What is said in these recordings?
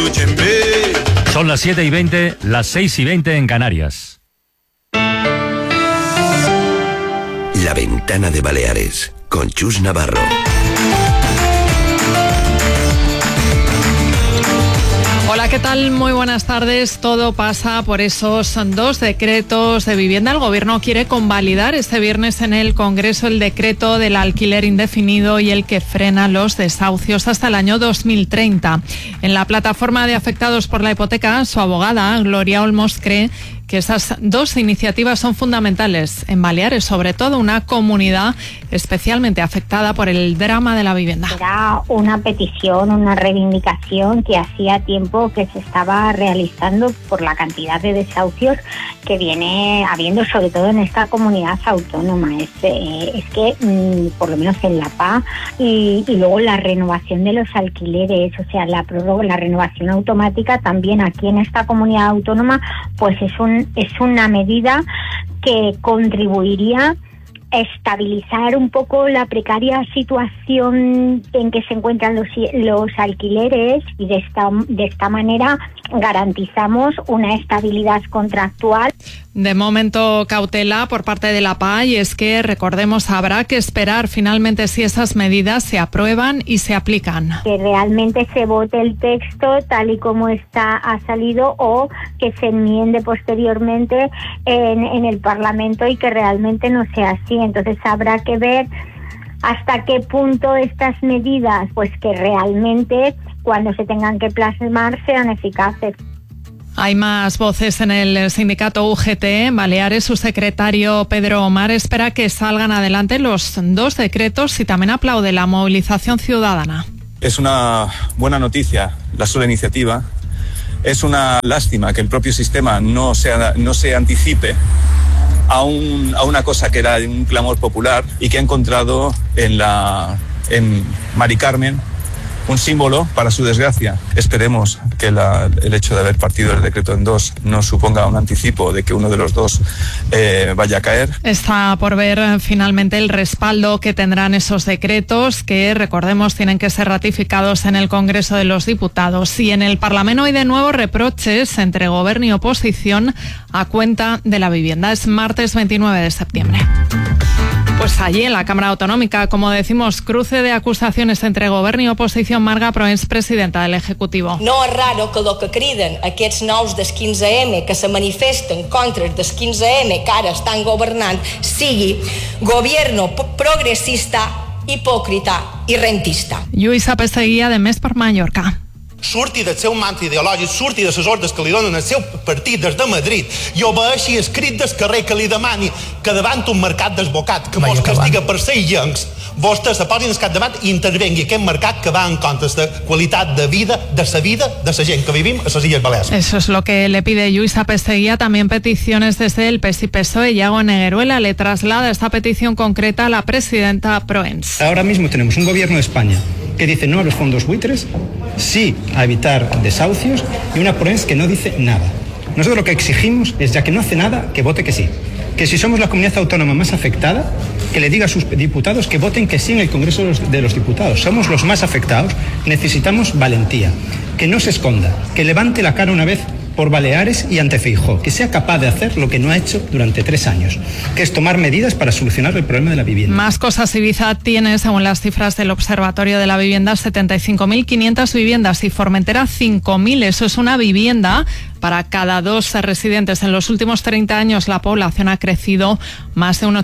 Son las 7:20, las 6:20 en Canarias. La Ventana de Baleares, con Chus Navarro. Hola, ¿qué tal? Muy buenas tardes. Todo pasa por esos 2 decretos de vivienda. El Gobierno quiere convalidar este viernes en el Congreso el decreto del alquiler indefinido y el que frena los desahucios hasta el año 2030. En la plataforma de afectados por la hipoteca, su abogada, Gloria Olmos, cree que esas 2 iniciativas son fundamentales en Baleares, sobre todo una comunidad especialmente afectada por el drama de la vivienda. Era una petición, una reivindicación que hacía tiempo que se estaba realizando por la cantidad de desahucios que viene habiendo, sobre todo en esta comunidad autónoma. Es que por lo menos en La Paz y luego la renovación de los alquileres, o sea, la prórroga, la renovación automática también aquí en esta comunidad autónoma, pues es una medida que contribuiría a estabilizar un poco la precaria situación en que se encuentran los alquileres y de esta manera garantizamos una estabilidad contractual. De momento, cautela por parte de la PA, y es que, recordemos, habrá que esperar finalmente si esas medidas se aprueban y se aplican. Que realmente se vote el texto tal y como ha salido, o que se enmiende posteriormente en el Parlamento y que realmente no sea así. Entonces habrá que ver hasta qué punto estas medidas, pues que realmente cuando se tengan que plasmar sean eficaces. Hay más voces en el sindicato UGT. En Baleares, su secretario Pedro Omar espera que salgan adelante los 2 decretos y también aplaude la movilización ciudadana. Es una buena noticia la sola iniciativa. Es una lástima que el propio sistema no se anticipe a una cosa que era un clamor popular y que ha encontrado en Mari Carmen un símbolo para su desgracia. Esperemos que el hecho de haber partido el decreto en 2 no suponga un anticipo de que uno de los 2 vaya a caer. Está por ver finalmente el respaldo que tendrán esos decretos, que, recordemos, tienen que ser ratificados en el Congreso de los Diputados. Y en el Parlamento hay de nuevo reproches entre Gobierno y oposición a cuenta de la vivienda. Es martes 29 de septiembre. Pues allí en la Cámara Autonómica, como decimos, cruce de acusaciones entre Gobierno y oposición. Marga Proens, presidenta del Ejecutivo. No és raro que el que criden aquests nous del 15M, que se manifesten contra els del 15M, que ara estan governant, sigui gobierno progressista, hipòcrita i rentista. Lluïsa Pesseguia, de Més per Mallorca. Surti del seu mantra ideològic, surti de les ordres que li donen el seu partit des de Madrid i obeeixi escrit del carrer que li demani que davant un mercat desbocat, que mos castiga per ser illencs, vostès se posin al capdavant i intervengui aquest mercat que va en contra de la qualitat de vida de la gent que vivim a les Illes Balears. Eso es lo que le pide Lluïsa Pesseguia. También peticiones desde el PES y PSOE. Iago Negueruela le traslada esta petición concreta a la presidenta Proens. Ahora mismo tenemos un gobierno de España que dice no a los fondos buitres, sí a evitar desahucios, y una Proens que no dice nada. Nosotros lo que exigimos es, ya que no hace nada, que vote que sí. Que si somos la comunidad autónoma más afectada, que le diga a sus diputados que voten que sí en el Congreso de los Diputados. Somos los más afectados, necesitamos valentía, que no se esconda, que levante la cara una vez por Baleares y ante Feijóo, que sea capaz de hacer lo que no ha hecho durante 3 años, que es tomar medidas para solucionar el problema de la vivienda. Más cosas. Ibiza tiene, según las cifras del Observatorio de la Vivienda, 75.500 viviendas y Formentera 5.000. Eso es una vivienda para cada 2 residentes. En los últimos 30 años la población ha crecido más de un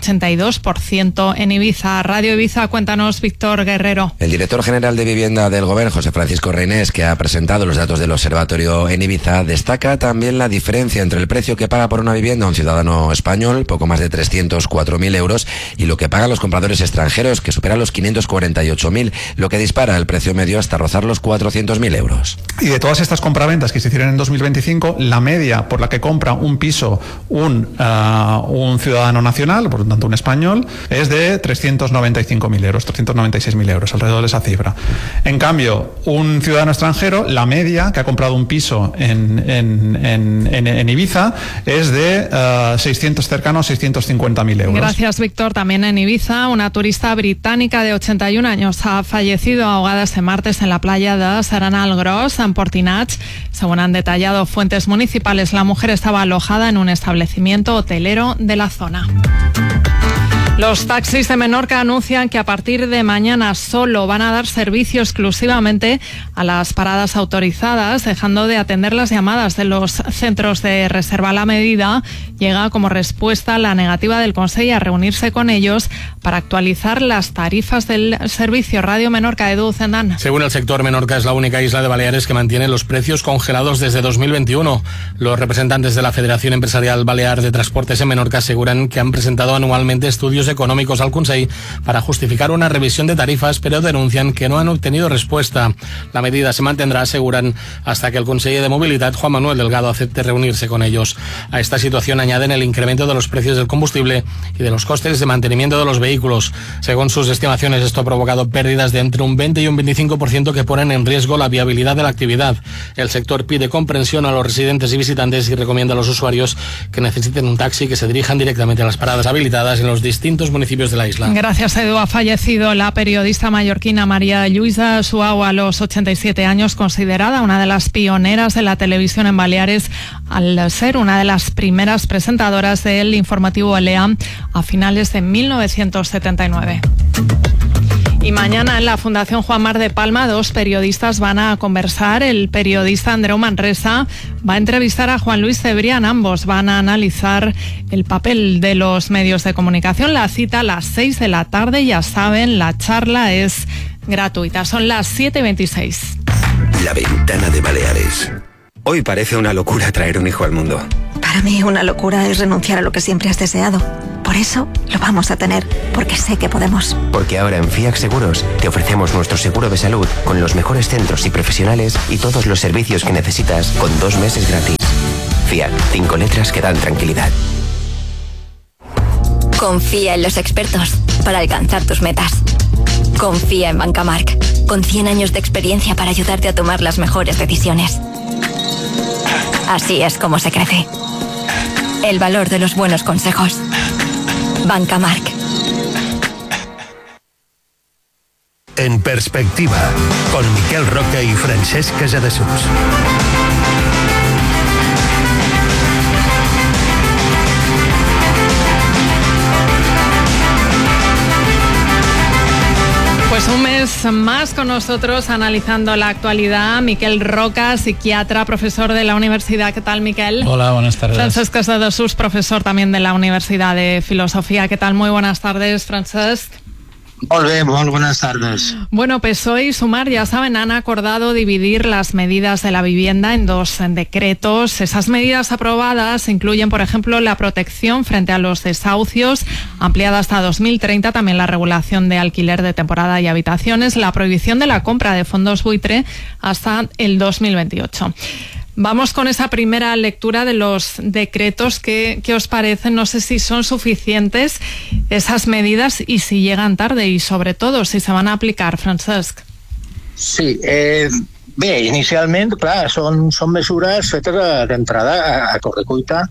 82% en Ibiza. Radio Ibiza, cuéntanos, Víctor Guerrero. El director general de Vivienda del Gobierno, José Francisco Reinés, que ha presentado los datos del observatorio en Ibiza, destaca también la diferencia entre el precio que paga por una vivienda un ciudadano español, poco más de 304.000 euros, y lo que pagan los compradores extranjeros, que superan los 548.000, lo que dispara el precio medio hasta rozar los 400.000 euros. Y de todas estas compraventas que se hicieron en 2025, México, la media por la que compra un piso un ciudadano nacional, por lo tanto un español, es de 395.000 euros, 396.000 euros, alrededor de esa cifra. En cambio, un ciudadano extranjero, la media que ha comprado un piso en Ibiza es de cercanos a 650.000 euros. Gracias, Víctor. También en Ibiza, una turista británica de 81 años ha fallecido ahogada este martes en la playa de Serenal Gross, en Portinats. Según han detallado fuentes municipales, la mujer estaba alojada en un establecimiento hotelero de la zona. Los taxis de Menorca anuncian que a partir de mañana solo van a dar servicio exclusivamente a las paradas autorizadas, dejando de atender las llamadas de los centros de reserva. La medida llega como respuesta a la negativa del Consell a reunirse con ellos para actualizar las tarifas del servicio. Radio Menorca, Edu Zendán. Según el sector, Menorca es la única isla de Baleares que mantiene los precios congelados desde 2021. Los representantes de la Federación Empresarial Balear de Transportes en Menorca aseguran que han presentado anualmente estudios económicos al Consell para justificar una revisión de tarifas, pero denuncian que no han obtenido respuesta. La medida se mantendrá, aseguran, hasta que el conseller de Movilidad, Juan Manuel Delgado, acepte reunirse con ellos. A esta situación añaden el incremento de los precios del combustible y de los costes de mantenimiento de los vehículos. Según sus estimaciones, esto ha provocado pérdidas de entre un 20 y un 25% que ponen en riesgo la viabilidad de la actividad. El sector pide comprensión a los residentes y visitantes y recomienda a los usuarios que necesiten un taxi que se dirijan directamente a las paradas habilitadas en los distintos municipios de la isla. Gracias, Edu. Ha fallecido la periodista mallorquina María Lluïsa Suau a los 87 años, considerada una de las pioneras de la televisión en Baleares, al ser una de las primeras presentadoras del informativo Alea a finales de 1979. Y mañana en la Fundación Juan Mar de Palma, dos periodistas van a conversar. El periodista Andreu Manresa va a entrevistar a Juan Luis Cebrián. Ambos van a analizar el papel de los medios de comunicación. La cita a las 6 de la tarde, ya saben, la charla es gratuita. Son las 7:26. La Ventana de Baleares. Hoy parece una locura traer un hijo al mundo. Para mí una locura es renunciar a lo que siempre has deseado. Por eso lo vamos a tener, porque sé que podemos. Porque ahora en FIAC Seguros te ofrecemos nuestro seguro de salud con los mejores centros y profesionales y todos los servicios que necesitas con 2 meses gratis. FIAC, 5 letras que dan tranquilidad. Confía en los expertos para alcanzar tus metas. Confía en Bancamark, con 100 años de experiencia para ayudarte a tomar las mejores decisiones. Así es como se crece. El valor de los buenos consejos. Bancamark. En perspectiva, con Miquel Roca y Francesc Casadesús. Pues un mes más con nosotros analizando la actualidad. Miquel Roca, psiquiatra, profesor de la universidad. ¿Qué tal, Miquel? Hola, buenas tardes. Francesc Casadesús, profesor también de la Universidad de Filosofía. ¿Qué tal? Muy buenas tardes, Francesc. Muy buenas tardes. Bueno, PSOE y Sumar, ya saben, han acordado dividir las medidas de la vivienda en 2 decretos. Esas medidas aprobadas incluyen, por ejemplo, la protección frente a los desahucios, ampliada hasta 2030, también la regulación de alquiler de temporada y habitaciones, la prohibición de la compra de fondos buitre hasta el 2028. Vamos con esa primera lectura de los decretos. ¿Qué os parecen? No sé si son suficientes esas medidas y si llegan tarde y, sobre todo, si se van a aplicar, Francesc. Sí, bé, inicialment, clar, són mesures fetes d'entrada a correcuita.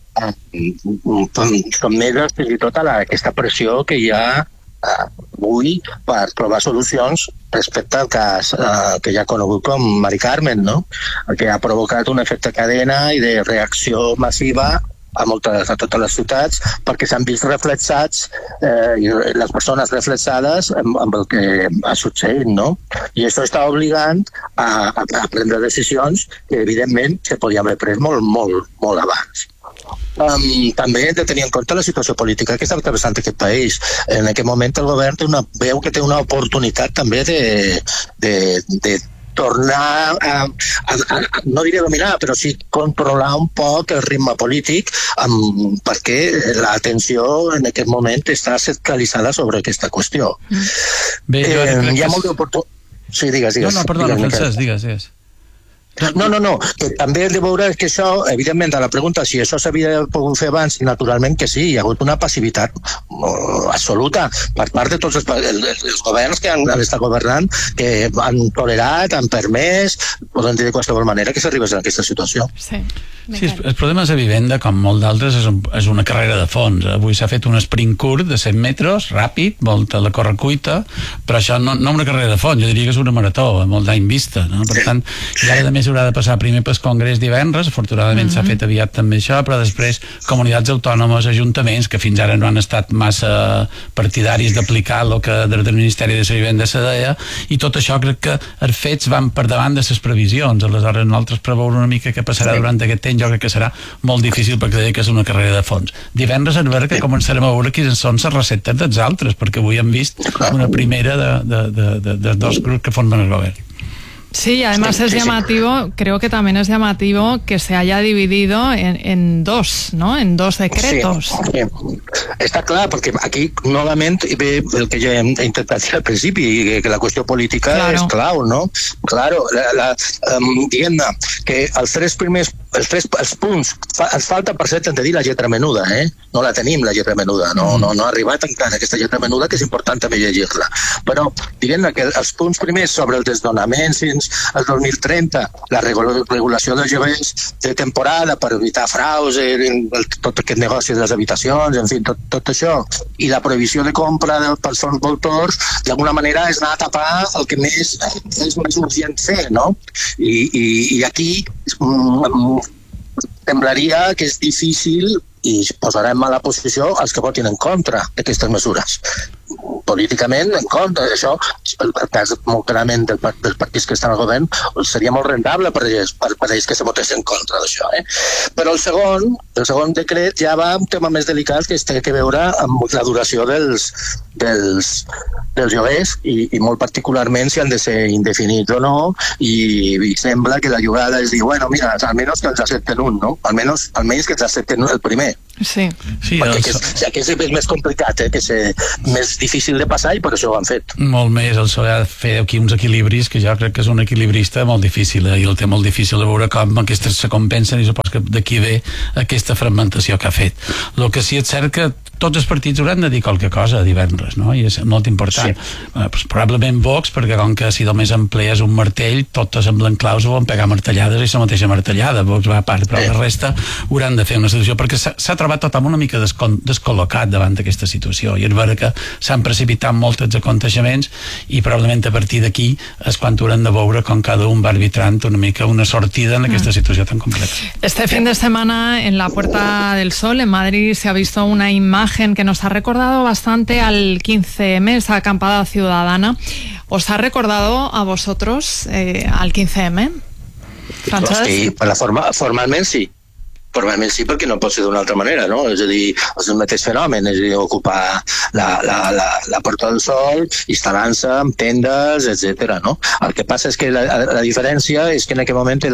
Són meses fins i tot a aquesta pressió que hi ha avui per trobar solucions respecte al cas que ja ha conegut com Mari Carmen, no? Que ha provocat un efecte cadena i de reacció massiva a totes les ciutats, perquè s'han vist reflexats les persones reflexades amb el que ha succeït, no? I això està obligant a prendre decisions que evidentment se podien haver pres molt abans. També hem de tenir en compte la situació política que està travessant aquest país. En aquest moment el govern veu que té una oportunitat també de tornar a no diré dominar, però sí controlar un poc el ritme polític, perquè l'atenció en aquest moment està centralitzada sobre aquesta qüestió. Bé, hi ha molt d'oportunitat. Sí, digues. No, perdona, Francesc, digues. No, que també hem de veure que això, evidentment, a la pregunta si això s'havia pogut fer abans, naturalment que sí, hi ha hagut una passivitat absoluta per part de tots els governs que han estat governant, que han tolerat, han permès, podem dir de qualsevol manera que s'arribés a aquesta situació. Sí, el problema de la vivenda, com molt d'altres, és una carrera de fons. Avui s'ha fet un sprint curt de 100 metres, ràpid, volta a la correcuita, però això no una carrera de fons, jo diria que és una marató, a molt d'any vista, no? Per tant, i ara a més haurà de passar primer pel Congrés divendres, afortunadament s'ha fet aviat també això, però després comunitats autònomes, ajuntaments, que fins ara no han estat massa partidaris d'aplicar el que des del Ministeri de la Vivenda se deia, i tot això crec que els fets van per davant de les previsions. Aleshores nosaltres preveure una mica què passarà durant aquest temps, jo crec que serà molt difícil perquè deia que és una carrera de fons. Divendres a veure que començarem a veure quines són les receptes dels altres, perquè avui hem vist una primera de dos grups que formen el govern. Sí, y además es llamativo, creo que también es llamativo que se haya dividido en dos, ¿no? En dos decretos. Sí. Està clar, perquè aquí novament ve el que ja hem intentat al principi, que la qüestió política és clau, no? Claro, diguem-ne que els tres punts, ens falta, per cert, hem de dir la lletra menuda, no la tenim, la lletra menuda, no ha arribat encara aquesta lletra menuda, que és important també llegir-la. Però, diguem-ne que els punts primers sobre el desnonament fins al 2030, la regulació dels lloguers de temporada per evitar fraus, tot aquest negoci de les habitacions, en fi, tot això, i la prohibició de compra pels fons voltors, d'alguna manera és anar a tapar el que més és més urgent fer, no? I aquí semblaria que és difícil i posarà en mala posició els que votin en contra d'aquestes mesures. Políticament, en contra d'això, el cas molt clarament dels partits que estan al govern, seria molt rentable per ells que se votessin en contra d'això. Però el segon decret ja va un tema més delicat, que té a veure amb la duració dels lloguers i molt particularment si han de ser indefinits o no, i sembla que la jugada és dir, bueno, mira, almenys que ens accepten un, no? Almenys que ens accepten el primer. Sí. Perquè aquest és més complicat, que és més difícil de passar, i per això ho han fet. Molt més, el PSOE ha de fer aquí uns equilibris, que jo crec que és un equilibrista molt difícil, i el té molt difícil de veure com aquestes se compensen, i supos que d'aquí ve aquesta fragmentació que ha fet. El que sí és cert que tots els partits hauran de dir qualque cosa divendres, no? I és molt important. Pues probablement Vox, perquè com que si només emplees un martell, totes semblen claus o van pegar martellades, i la mateixa martellada, Vox va a part, però la resta hauran de fer una situació, perquè s'ha trobat tothom una mica descol·locat davant d'aquesta situació, i és vera que s'han precipitat molts aconteixements, i probablement a partir d'aquí és quan hauran de veure com cada un va arbitrant una mica una sortida en aquesta situació tan compleja. Este fin de semana en la Puerta del Sol en Madrid se ha visto una imagen que nos ha recordado bastante al 15M, esa acampada ciudadana. ¿Os ha recordado a vosotros al 15M? Francesc? Sí, formalment sí. Formalment sí, perquè no pot ser d'una altra manera, no? És a dir, és el mateix fenomen, és a dir, ocupar la Puerta del Sol, instal·lant-se amb tendes, etc. no? El que passa és que la diferència és que en aquest moment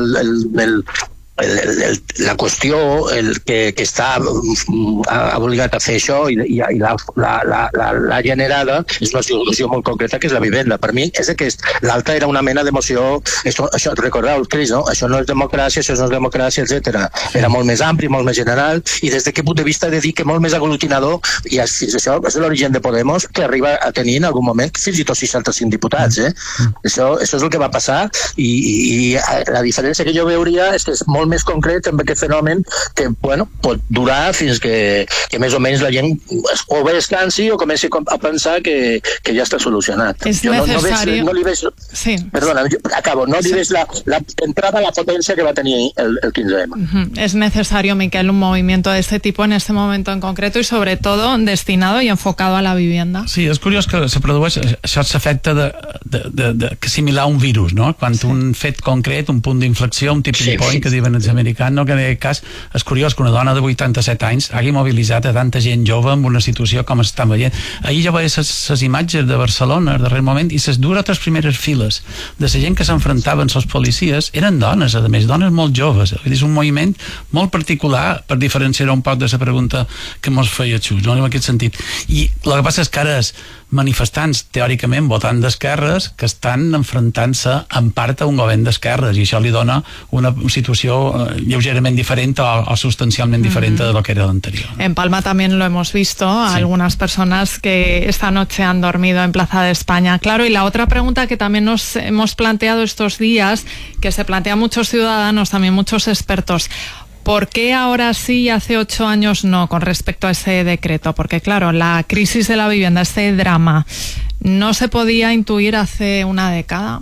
la qüestió que està obligat a fer això i la generada és una situació molt concreta, que és la vivenda. Per mi és aquest. L'altra era una mena d'emoció, això recordeu, Cris, no? Això no és democràcia, això no és democràcia, etc. Era molt més ampli, molt més general, i des d'aquest punt de vista he de dir que molt més aglutinador, i això és l'origen de Podemos, que arriba a tenir en algun moment fins i tot 65 diputats. Això és el que va passar, i la diferència que jo veuria és que és molt més concret amb aquest fenomen que, bueno, pot durar fins que més o menys la gent o bé es cansi o comenci a pensar que ja està solucionat. Jo no li veig... Sí. Perdona, acabo. No li veig l'entrada a la potència que va tenir el 15M. Es necesario, Miquel, un movimiento de este tipo en este momento en concreto y sobre todo destinado y enfocado a la vivienda. Sí, és curiós que se produeix, això s'afecta de similar a un virus, no? Quan un fet concret, un punt d'inflexió, un tipping point que diuen americans, no? Que en aquest cas és curiós que una dona de 87 anys hagi mobilitzat a tanta gent jove en una situació com estan veient. Ahir ja veia les imatges de Barcelona al darrer moment i les 2 o 3 primeres files de la gent que s'enfrontaven als policies eren dones, a més, dones molt joves. És un moviment molt particular per diferenciar un poc de la pregunta que mos feia Xus, no? En aquest sentit. I el que passa és que ara manifestants, teòricament votant d'esquerres, que estan enfrontant-se en part a un govern d'esquerres, i això li dona una situació lleugerament diferent o sustancialmente diferente de lo que era lo anterior. En Palma también lo hemos visto, sí. Algunas personas que esta noche han dormido en Plaza de España. Claro, y la otra pregunta que también nos hemos planteado estos días, que se plantean muchos ciudadanos, también muchos expertos, ¿por qué ahora sí y hace 8 años no con respecto a ese decreto? Porque claro, la crisis de la vivienda, este drama, ¿no se podía intuir hace una década?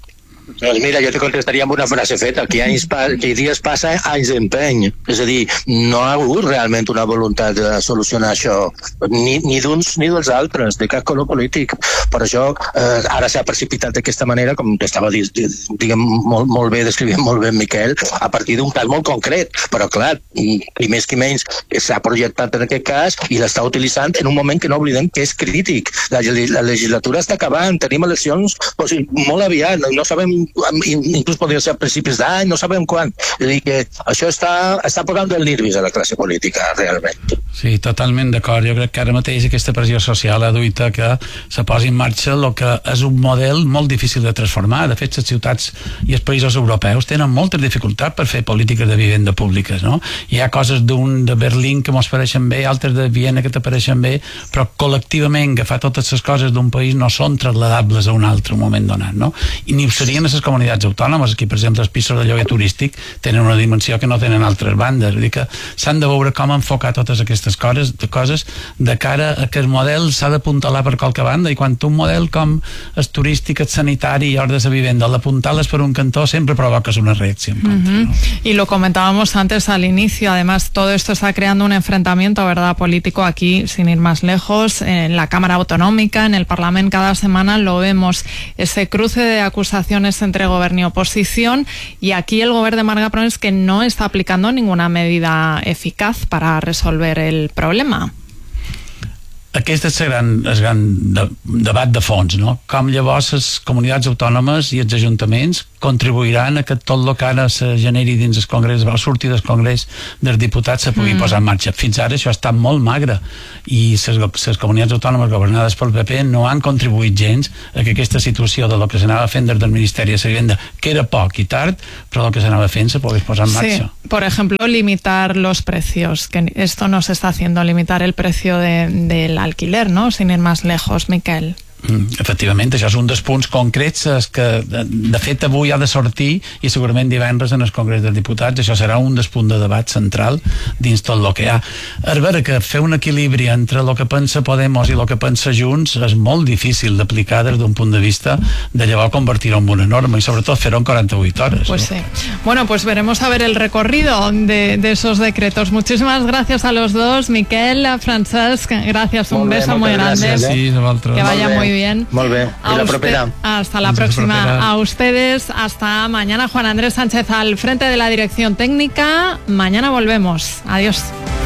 Doncs mira, jo te contestaria amb una frase feta, que dies passa, anys d'empeny. És a dir, no ha hagut realment una voluntat de solucionar això, ni d'uns ni dels altres, de cap color polític. Per això ara s'ha precipitat d'aquesta manera, com estava diguem molt bé, descrivint molt bé Miquel, a partir d'un cas molt concret. Però clar, i més que menys, s'ha projectat en aquest cas i l'està utilitzant en un moment que no oblidem que és crític. La legislatura està acabant, tenim eleccions molt aviat, no sabem, inclús podria ser a principis d'any, no sabem quan. És a dir, que això està posant el nervis a la classe política, realment. Sí, totalment d'acord. Jo crec que ara mateix aquesta pressió social ha duit a que se posi en marxa el que és un model molt difícil de transformar. De fet, les ciutats i els països europeus tenen moltes dificultats per fer polítiques de vivenda públiques, no? Hi ha coses de Berlín que mos pareixen bé, altres de Viena que t'apareixen bé, però col·lectivament agafar totes les coses d'un país no són trasladables a un altre moment donat, no? I ni ho serien les comunitats autònomes. Aquí, per exemple, els pisos de lloguer turístic tenen una dimensió que no tenen altres bandes. Vull dir que s'han de veure com enfocar totes aquestes coses de cara a que el model s'ha d'apuntalar per qualque banda, i quan un model com el turístic, el sanitari i ordres de vivenda l'apuntales per un cantó, sempre provocas una reacció en contra, ¿no? Y lo comentábamos antes al inicio, además todo esto está creando un enfrentamiento, ¿verdad?, político aquí, sin ir más lejos, en la Cámara Autonómica, en el Parlamento, cada semana lo vemos, ese cruce de acusaciones entre gobierno y oposición, y aquí el gobierno de Marc Gaprón es que no está aplicando ninguna medida eficaz para resolver el problema. Aquest és el gran debat de fons, no? Com llavors les comunitats autònomes i els ajuntaments contribuiran a que tot el que ara se generi dins el Congrés, va sortir del Congrés dels diputats, se pugui posar en marxa. Fins ara això ha estat molt magre i les comunitats autònomes governades pel PP no han contribuït gens a que aquesta situació de lo que s'anava fent des del Ministeri de Vivenda, que era poc i tard, però el que s'anava fent se pogués posar en marxa. Sí, por ejemplo, limitar los precios, que esto no se está haciendo, limitar el precio del alquiler, ¿no? Sin ir más lejos, Miquel. Efectivament, això és un dels punts concrets que de fet avui ha de sortir i segurament divendres en el Congrés dels Diputats. Això serà un dels punts de debat central dins tot el que hi ha. És vera que fer un equilibri entre el que pensa Podemos i el que pensa Junts és molt difícil d'aplicar des d'un punt de vista de llavors convertir-ho en una norma i sobretot fer-ho en 48 hores. Pues sí. Bueno, pues veremos a ver el recorrido de esos decretos. Muchísimas gracias a los dos, Miquel, Francesc, gracias, un beso muy grande. Sí, que vaya muy bien. Molt bé. I la propera. Hasta la próxima. A ustedes, hasta mañana. Juan Andrés Sánchez al frente de la dirección técnica. Mañana volvemos. Adiós.